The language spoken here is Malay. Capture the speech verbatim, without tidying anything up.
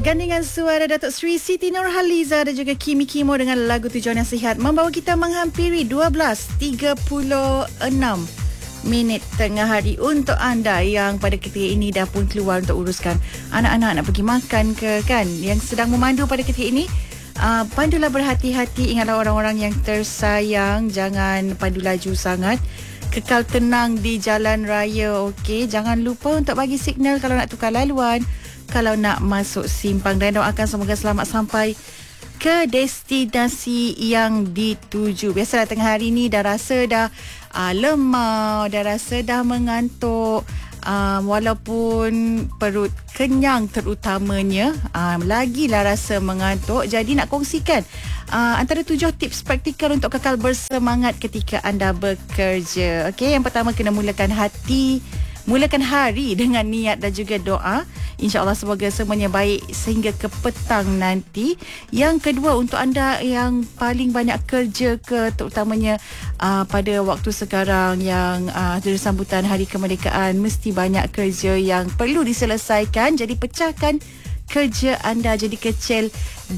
Gandingan suara Datuk Seri Siti Nurhaliza dan juga Kimi Kimo dengan lagu Tujuan yang Sihat membawa kita menghampiri dua belas tiga puluh enam minit tengah hari untuk anda yang pada ketika ini dah pun keluar untuk uruskan anak-anak nak pergi makan ke kan, yang sedang memandu pada ketika ini. Uh, pandulah berhati-hati, ingatlah orang-orang yang tersayang, jangan pandu laju sangat, kekal tenang di jalan raya, okey. Jangan lupa untuk bagi signal kalau nak tukar laluan, kalau nak masuk simpang, dan doakan semoga selamat sampai ke destinasi yang dituju. Biasalah tengah hari ni dah rasa dah uh, lemah, dah rasa dah mengantuk. Uh, walaupun perut kenyang terutamanya, uh, lagilah rasa mengantuk. Jadi nak kongsikan uh, antara tujuh tips praktikal untuk kekal bersemangat ketika anda bekerja. Okey, yang pertama, kena mulakan hati Mulakan hari dengan niat dan juga doa. InsyaAllah semoga semuanya baik sehingga ke petang nanti. Yang kedua, untuk anda yang paling banyak kerja ke, terutamanya uh, pada waktu sekarang yang uh, ada sambutan Hari Kemerdekaan, mesti banyak kerja yang perlu diselesaikan. Jadi pecahkan kerja anda jadi kecil